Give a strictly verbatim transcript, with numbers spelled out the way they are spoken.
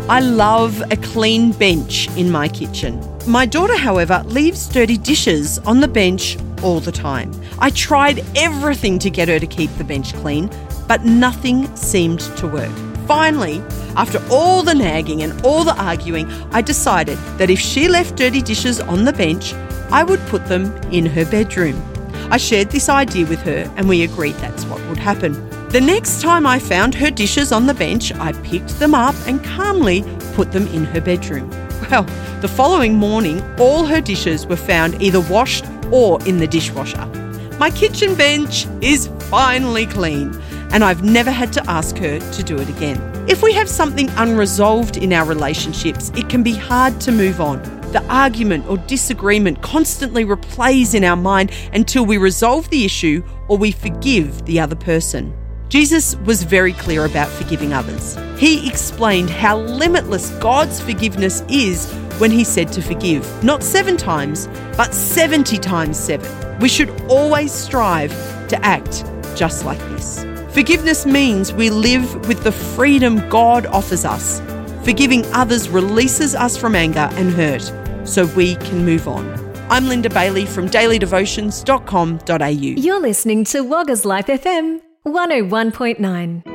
I love a clean bench in my kitchen. My daughter, however, leaves dirty dishes on the bench all the time. I tried everything to get her to keep the bench clean, but nothing seemed to work. Finally, after all the nagging and all the arguing, I decided that if she left dirty dishes on the bench, I would put them in her bedroom. I shared this idea with her and we agreed that's what would happen. The next time I found her dishes on the bench, I picked them up and calmly put them in her bedroom. Well, the following morning, all her dishes were found either washed or in the dishwasher. My kitchen bench is finally clean, and I've never had to ask her to do it again. If we have something unresolved in our relationships, it can be hard to move on. The argument or disagreement constantly replays in our mind until we resolve the issue or we forgive the other person. Jesus was very clear about forgiving others. He explained how limitless God's forgiveness is when he said to forgive, not seven times, but seventy times seven. We should always strive to act just like this. Forgiveness means we live with the freedom God offers us. Forgiving others releases us from anger and hurt so we can move on. I'm Linda Bailey from daily devotions dot com dot a u. You're listening to Wagga's Life F M one oh one point nine.